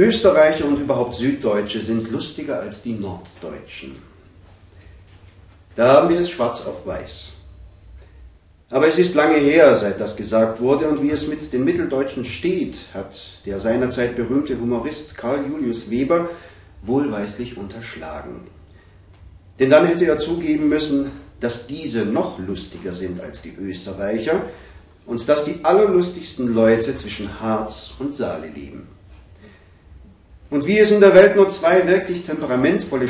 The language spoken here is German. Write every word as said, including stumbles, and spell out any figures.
Österreicher und überhaupt Süddeutsche sind lustiger als die Norddeutschen. Da haben wir es schwarz auf weiß. Aber es ist lange her, seit das gesagt wurde, und wie es mit den Mitteldeutschen steht, hat der seinerzeit berühmte Humorist Karl Julius Weber wohlweislich unterschlagen. Denn dann hätte er zugeben müssen, dass diese noch lustiger sind als die Österreicher und dass die allerlustigsten Leute zwischen Harz und Saale leben. Und wie es in der Welt nur zwei wirklich temperamentvolle